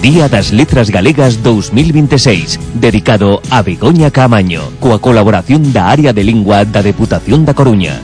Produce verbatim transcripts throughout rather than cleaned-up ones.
Día das Letras Galegas dos mil veintiséis, dedicado a Begoña Caamaño, coa colaboración da área de lingua da Deputación da Coruña.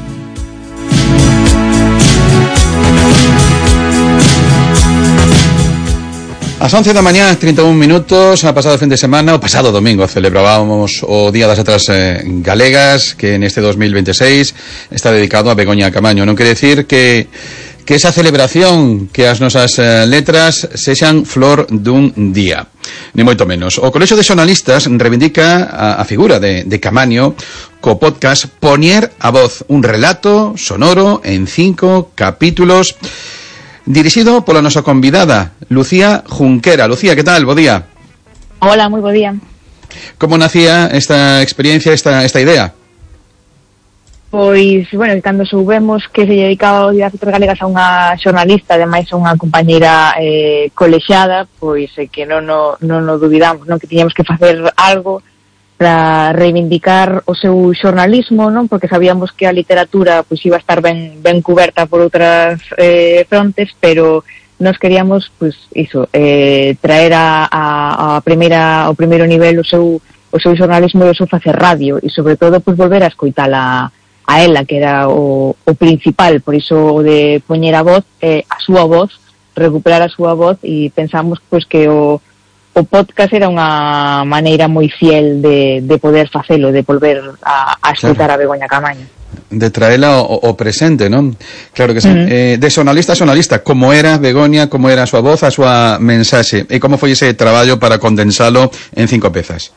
As once da mañá, trinta e un minutos, a pasado fin de semana, o pasado domingo, celebrábamos o Día das Letras eh, Galegas, que neste dos mil veintiséis está dedicado a Begoña Caamaño. Non quere decir que que esa celebración, que as nosas eh, letras sexan flor dun día, ni moito menos. O Colexio de Xornalistas reivindica a, a figura de, de Caamaño co podcast Poñer a Voz, un relato sonoro en cinco capítulos, dirixido pola nosa convidada, Lucía Junquera. Lucía, que tal? Bo día. Hola, moi bo día. Como nacía esta experiencia, esta, esta idea? Pois, bueno, cando soubemos que se dedicaba o Día das Letras Galegas a unha xornalista, ademais a unha compañeira eh, colexada, pois é eh, que non no, non no dubidamos, non, que tiñamos que facer algo para reivindicar o seu xornalismo, non, porque sabíamos que a literatura pois iba a estar ben ben cuberta por outras eh, frontes, pero nos queríamos, pois, iso, eh, traer a, a, a primeira, ao primeiro nivel o seu o seu xornalismo e o seu facer radio, e sobre todo, pois, volver a escoitala a ela, que era o, o principal, por iso o de poñer a voz, eh, a súa voz, recuperar a súa voz, e pensamos pois que o, o podcast era unha maneira moi fiel de, de poder facelo, de volver a, a escutar, claro, a Begoña Caamaño. De traela o, o presente, non? Claro que sí. Uh-huh. Eh, de xornalista a xornalista, como era Begoña, como era a súa voz, a súa mensaxe, e como foi ese traballo para condensalo en cinco pezas?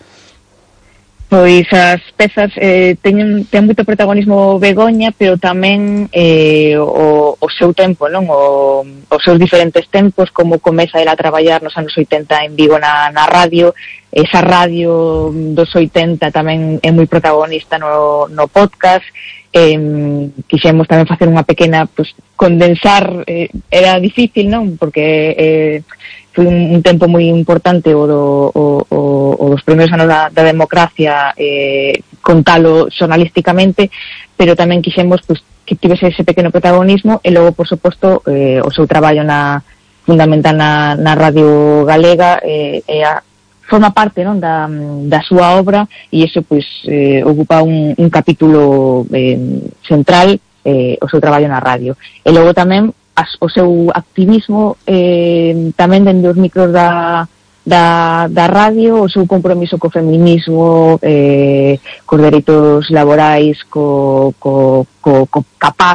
Pois as pezas eh, teñen, ten moito protagonismo Begoña, pero tamén eh, o, o seu tempo, non? O, os seus diferentes tempos, como comeza ela a traballar nos anos oitenta en Vigo na, na radio. Esa radio dos oitenta tamén é moi protagonista no, no podcast. Eh, quixemos tamén facer unha pequena, pues, condensar, eh, era difícil, non? Porque eh, foi un, un tempo moi importante o, do, o, o, o dos primeiros anos da, da democracia, eh, contalo xornalísticamente, pero tamén quixemos, pues, que tivese ese pequeno protagonismo, e logo, por suposto, eh, o seu traballo na, fundamental na, na radio galega, eh, e a forma parte, non, da, da súa obra, e iso, pois, eh, ocupa un, un capítulo eh, central, eh, o seu traballo na radio. E logo tamén as, o seu activismo eh, tamén dende os micros da, da, da radio, o seu compromiso co feminismo, eh, cos dereitos laborais, co, co, co, co capaz,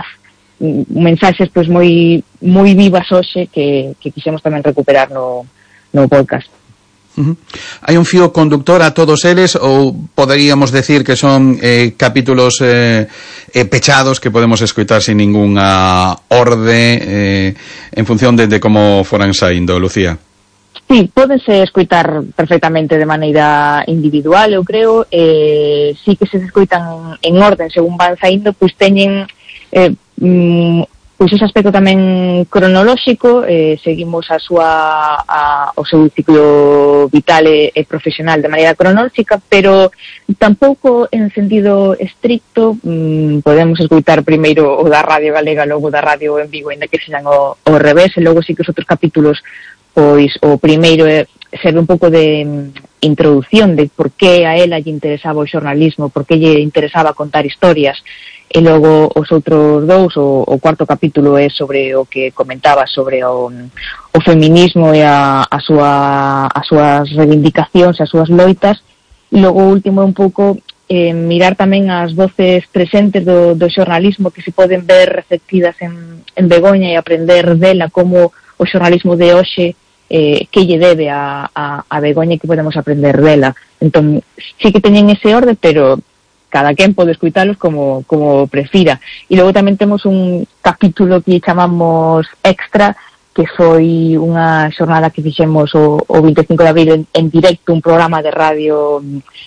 mensaxes pois moi moi vivas hoxe que, que quixemos tamén recuperar no, no podcast. Uh-huh. Hai un fío conductor a todos eles, ou poderíamos decir que son eh, capítulos eh, eh, pechados que podemos escoitar sin ninguna orde eh, en función de, de como foran saindo, Lucía? Sí, pódense escoitar perfectamente de maneira individual, eu creo. Eh, sí que se escoitan en orden según van saindo, pois teñen eh, mm, pois ese aspecto tamén cronolóxico, eh, seguimos a súa a, o seu ciclo vital e, e profesional de maneira cronolóxica, pero tampouco en sentido estricto. mm, podemos escoitar primeiro o da Radio Galega, logo da Radio en Vigo, ainda que sexan o, o revés, e logo sí que os outros capítulos, pois o primeiro é serve un pouco de mm, introducción de por que a ela lle interesaba o xornalismo, por que lle interesaba contar historias. E logo os outros dous, o, o cuarto capítulo é sobre o que comentaba sobre o, o feminismo e a, a súa, as súas reivindicacións e as súas loitas. E logo o último é un pouco eh, mirar tamén as voces presentes do, do xornalismo que se poden ver reflectidas en, en Begoña, e aprender dela como o xornalismo de hoxe eh, que lle debe a, a, a Begoña, e que podemos aprender dela. Entón, sí que teñen ese orde, pero cada quen pode escuitalos como, como prefira. E logo tamén temos un capítulo que chamamos Extra, que foi unha xornada que fixemos o, o vinte e cinco de abril en, en directo, un programa de radio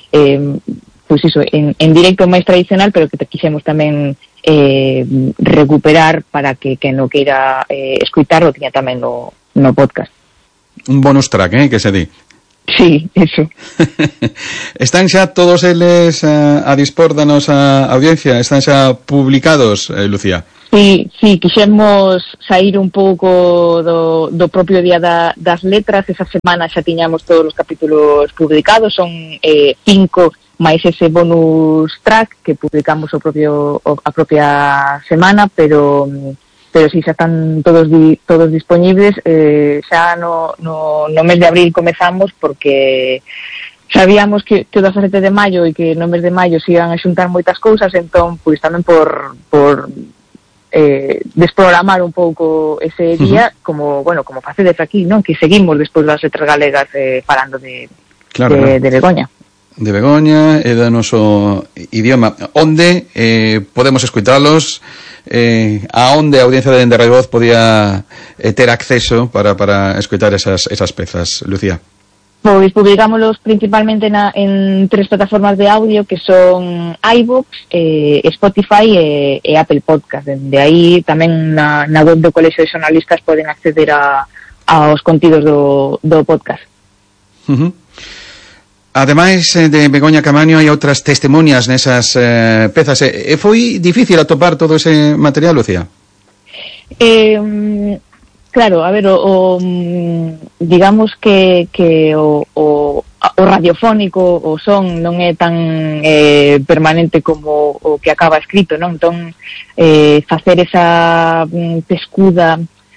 eh, pois iso, en, en directo máis tradicional, pero que te quixemos tamén eh, recuperar para que quen non queira eh, escuitarlo tiña tamén no, no podcast. Un bonus track, eh, que se di. Sí, eso. Están xa todos eles a, a dispor da nosa audiencia? Están xa publicados, eh, Lucía? Sí, sí, quixemos sair un pouco do, do propio Día da, das Letras. Esa semana xa tiñamos todos os capítulos publicados, son eh, cinco máis ese bonus track que publicamos o propio o, a propia semana, pero pero si xa están todos di, todos disponibles. Eh, xa no, no, no mes de abril comezamos, porque sabíamos que, que o dezasete de maio e que no mes de maio se iban a xuntar moitas cousas, entón, pois tamén por por eh, desprogramar un pouco ese día, uh-huh. como, bueno, como facedes aquí, non? Que seguimos despois das letras galegas eh, falando de, claro, de, claro. de Begoña. De Begoña e do noso idioma. Onde eh, podemos escuitalos? Eh, a onde a audiencia de Radio Voz podía eh, ter acceso para, para escutar esas, esas pezas, Lucía? Pois publicámoslos principalmente na, en tres plataformas de audio, que son iVoox, eh, Spotify e, e Apple Podcast. De aí tamén na, na web do Colexio de Xornalistas poden acceder a, aos contidos do, do podcast. Uh-huh. Ademais de Begoña Caamaño, hai outras testimonias nesas eh, pezas. E foi difícil atopar todo ese material, Lucía? Eh, claro, a ver, o, o digamos que, que o, o, o radiofónico, o son, non é tan eh, permanente como o que acaba escrito, non? Entón, eh, facer esa pescuda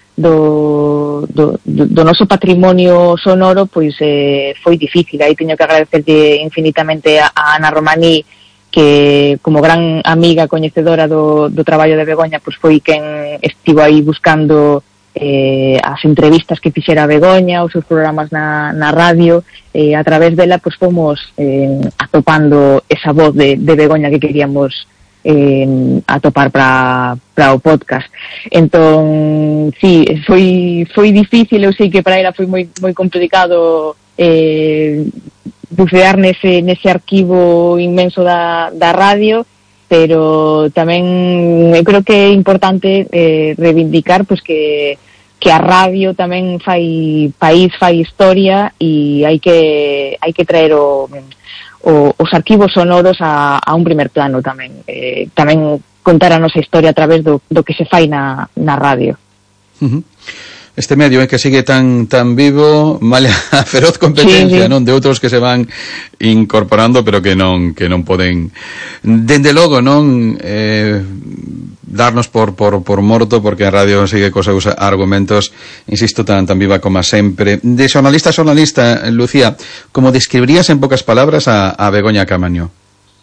do, do, do noso patrimonio sonoro, pois eh, foi difícil. Aí teño que agradecerlle infinitamente a, a Ana Romaní, que como gran amiga coñecedora do, do traballo de Begoña, pois foi quen estivo aí buscando eh, as entrevistas que fixera Begoña, os seus programas na, na radio, e eh, a través dela pois fomos eh, atopando esa voz de, de Begoña que queríamos eh, atopar para para o podcast. Entón, sí, foi foi difícil, eu sei que para ela foi moi moi complicado eh bucear nese nese arquivo inmenso da da radio, pero tamén eu creo que é importante eh, reivindicar pois que que a radio tamén fai país, fai historia, e hai que hai que traer o O, os arquivos sonoros a, a un primer plano tamén. Eh, tamén contar a nosa historia a través do, do que se fai na, na radio. Uh-huh. Este medio é eh, que sigue tan tan vivo, mal a feroz competencia, sí, sí. non, de outros que se van incorporando, pero que non que non poden, dende logo, non eh, darnos por, por, por morto, porque a radio sigue cos seus argumentos, insisto, tan, tan viva como sempre. De xornalista a xornalista, Lucía, como describirías en pocas palabras a, a Begoña Caamaño?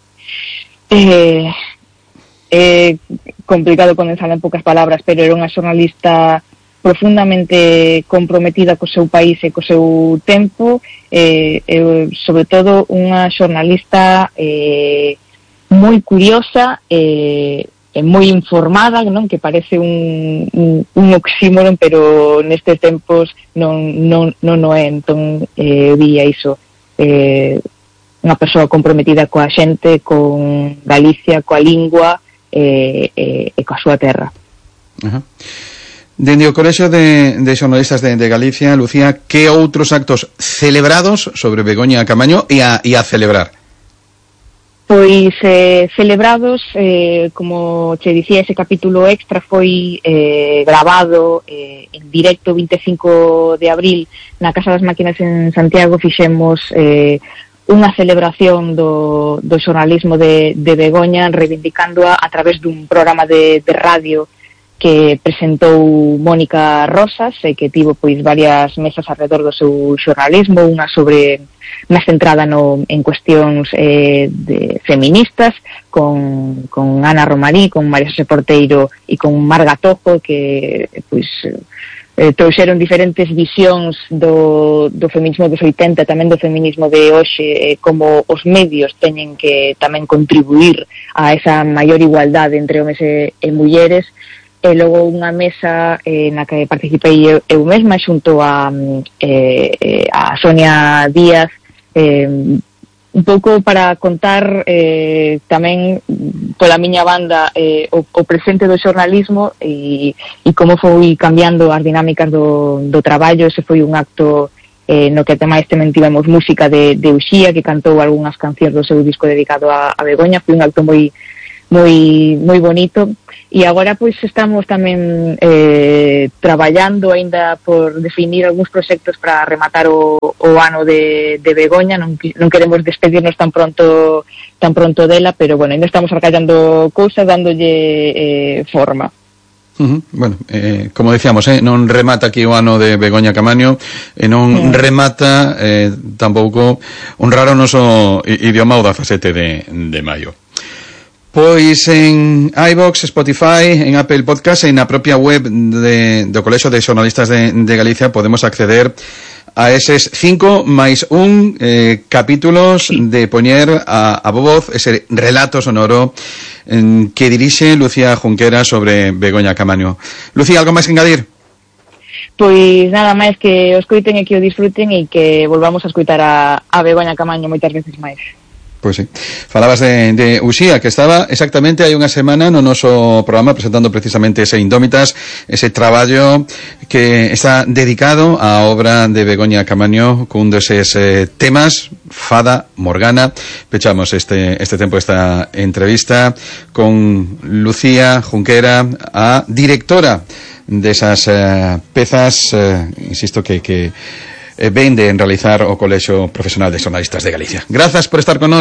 Eh, eh, complicado condensar en pocas palabras, pero era unha xornalista profundamente comprometida co seu país e co seu tempo, eh, eh, sobre todo unha xornalista eh, moi curiosa e eh, é moi informada, non? Que parece un, un, un oxímoron, pero nestes tempos non, non, non o é. Entón, eh, diría iso, eh, unha persoa comprometida coa xente, con Galicia, coa lingua eh, eh, e coa súa terra. Ajá. Dende o Colexio de, de Xornalistas de, de Galicia, Lucía, que outros actos celebrados sobre Begoña Caamaño e a, e a celebrar? Pois eh, celebrados, eh, como che dicía, ese capítulo extra foi eh, grabado eh, en directo vinte e cinco de abril na Casa das Máquinas en Santiago. Fixemos eh, unha celebración do, do xornalismo de, de Begoña, reivindicándoa a través dun programa de, de radio que presentou Mónica Rosas, e que tivo pois varias mesas alrededor do seu xornalismo, unha sobre máis centrada no, en cuestións eh, de feministas, con, con Ana Romaní, con María Xosé Porteiro e con Marga Tojo, que pois eh, trouxeron diferentes visións do, do feminismo dos oitenta, tamén do feminismo de hoxe, eh, como os medios teñen que tamén contribuir a esa maior igualdade entre homes e, e mulleres. E logo unha mesa eh, na que participei eu, eu mesma xunto a, eh, a Sonia Díaz, eh, un pouco para contar eh, tamén pola miña banda eh, o, o presente do xornalismo e, e como foi cambiando as dinámicas do, do traballo. Ese foi un acto eh, no que ademais tamén tivemos música de, de Uxía, que cantou algunhas cancións do seu disco dedicado a, a Begoña. Foi un acto moi moi moi bonito, e agora pois estamos tamén eh, traballando aínda por definir algúns proxectos para rematar o, o ano de, de Begoña. Non, non queremos despedirnos tan pronto tan pronto dela, pero bueno, aínda estamos arcallando cousas, dándolle eh, forma. Uh-huh. Bueno, eh, como decíamos, eh, non remata aquí o ano de Begoña Camaño, e non uh-huh. remata eh, tampouco honrar o noso idioma o dezasete de, de maio. Pois en iVoox, Spotify, en Apple Podcast e na propia web de, do Colexio de Xornalistas de, de Galicia podemos acceder a eses cinco máis un eh, capítulos de poñer a, a voz ese relato sonoro en, que dirixe Lucía Junquera sobre Begoña Camaño. Lucía, algo máis que engadir? Pois nada máis que o escoiten e que o disfruten, e que volvamos a escoitar a, a Begoña Camaño moitas veces máis. Pois sí. Falabas de, de Uxía, que estaba exactamente hai unha semana no noso programa presentando precisamente ese Indómitas, ese traballo que está dedicado á obra de Begoña Camaño, cun deses eh, temas, Fada Morgana. Pechamos este, este tempo, esta entrevista con Lucía Junquera, a directora desas eh, pezas, eh, insisto que... que vende en realizar o Colexio Profesional de Xornalistas de Galicia. Grazas por estar con nós.